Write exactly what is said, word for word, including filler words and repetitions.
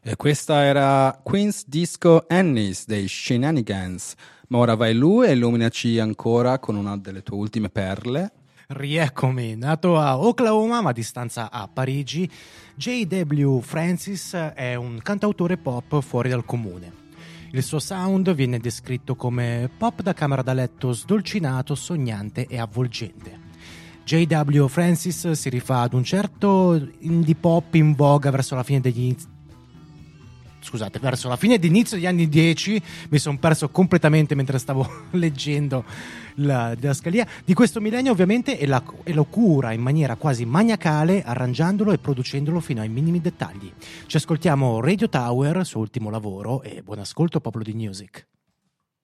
E questa era Queen's Disco Annis dei Shenanigans. Ma ora vai lui e illuminaci ancora con una delle tue ultime perle. Rieccomi, nato a Oklahoma ma a distanza a Parigi, J W Francis è un cantautore pop fuori dal comune. Il suo sound viene descritto come pop da camera da letto sdolcinato, sognante e avvolgente. J W Francis si rifà ad un certo indie pop in voga verso la fine degli inizi Scusate, verso la fine d'inizio degli anni dieci, mi sono perso completamente mentre stavo leggendo la didascalia di questo millennio, ovviamente, e, la, e lo cura in maniera quasi maniacale, arrangiandolo e producendolo fino ai minimi dettagli. Ci ascoltiamo Radio Tower, suo ultimo lavoro, e buon ascolto, popolo di Music.